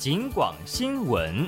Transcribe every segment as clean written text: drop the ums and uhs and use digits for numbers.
警广新闻。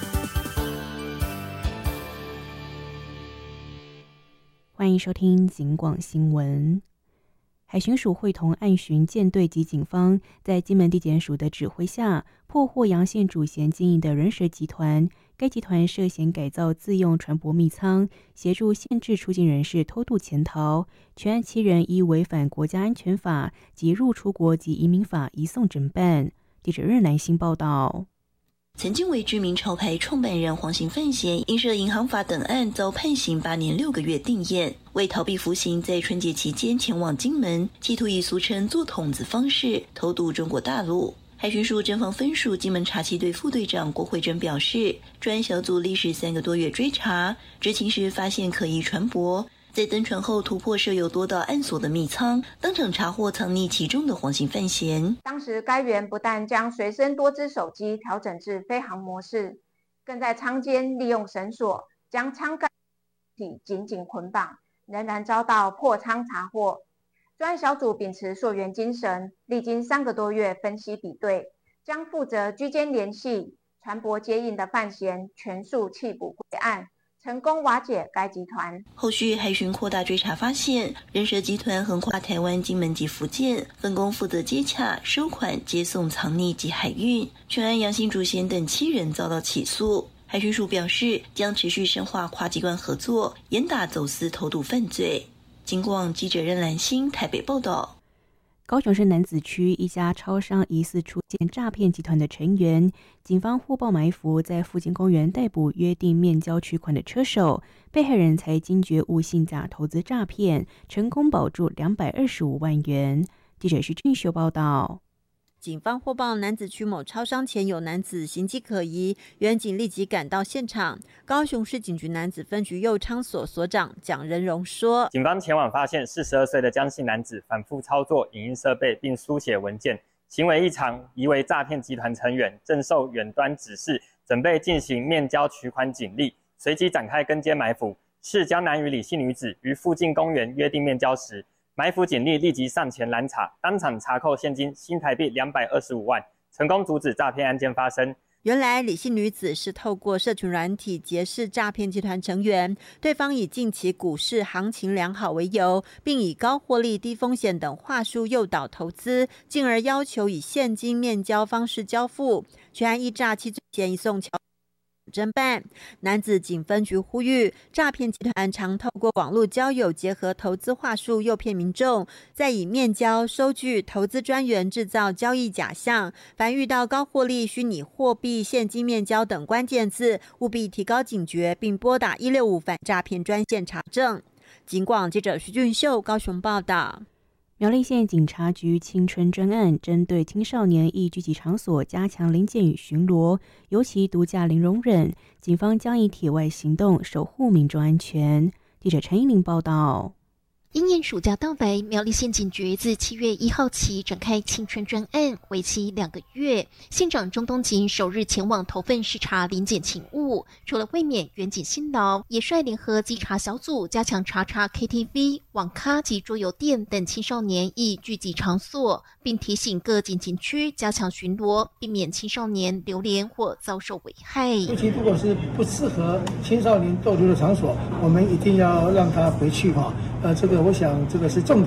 欢迎收听警广新闻。海巡署会同岸巡舰队及警方，在金门地检署的指挥下，破获杨姓主嫌经营的人蛇集团。该集团涉嫌改造自用船舶密舱，协助限制出境人士偷渡潜逃。全案7人依违反国家安全法及入出国及移民法移送侦办。记者任南星报道。 曾经为知名潮牌创办人黄姓范闲，因涉银行法等案遭判刑8年6个月定谳。为逃避服刑，在春节期间前往金门，企图以俗称做筒子方式偷渡中国大陆。海巡署侦防分署金门查缉队副队长郭慧珍表示，专案小组历时3个多月追查，执勤时发现可疑船舶，在登船后突破设有多道暗锁的密舱，当场查获藏匿其中的黄姓范闲。 当时该员不但将随身多只手机调整至飞行模式，更在舱间利用绳索将舱盖体紧紧捆绑，仍然遭到破舱查获。专案小组秉持溯源精神，历经3个多月分析比对，将负责居间联系、船舶接应的范闲全数缉捕归案，成功瓦解该集团。 后续海巡扩大追查发现，人蛇集团横跨台湾、金门及福建，分工负责接洽、收款、接送、藏匿及海运。全案杨姓主嫌等7人遭到起诉。海巡署表示，将持续深化跨机关合作，严打走私偷渡犯罪。警广记者任兰心台北报道。 高雄市楠梓区一家超商疑似出现诈骗集团的成员，警方获报埋伏，在附近公园逮捕约定面交取款的车手，被害人才惊觉误信假投资诈骗，成功保住225万元。记者徐俊秀报道。 警方获报楠梓区某超商前有男子形迹可疑，员警立即赶到现场。高雄市警局楠梓分局右昌所所长蒋仁荣说， 警方前往发现42岁的江姓男子反复操作影音设备并书写文件，行为异常，疑为诈骗集团成员，正受远端指示，准备进行面交取款警力，随即展开跟街埋伏。是江南与李姓女子于附近公园约定面交时，埋伏警力立即上前拦查，当场查扣现金新台币225万，成功阻止诈骗案件发生。 原来李姓女子是透过社群软体结识诈骗集团成员，对方以近期股市行情良好为由，并以高获利、低风险等话术诱导投资，进而要求以现金面交方式交付。全案依诈欺罪嫌移送侨侦办。楠梓警分局呼吁，诈骗集团常透过网络交友结合投资话术诱骗民众，再以面交、收据、投资专员制造交易假象。凡遇到高获利、虚拟货币、现金面交等关键字，务必提高警觉，并拨打165反诈骗专线查证。警广记者徐俊秀高雄报道。 苗栗县警察局青春专案针对青少年易聚集场所加强临检与巡逻，尤其毒驾零容忍，警方将以铁外行动守护民众安全。记者陈一鸣报道。 因应暑假到来，苗栗县警局自7月1号起展开青春专案，为期2个月。县长钟东锦首日前往头份视察临检勤务，除了为免员警辛劳，也率联合稽查小组加强查 KTV、网咖及桌游店等青少年易聚集场所，并提醒各警情区加强巡逻，避免青少年流连或遭受危害。 尤其如果是不适合青少年逗留的场所，我们一定要让他回去这个我想这个是重点。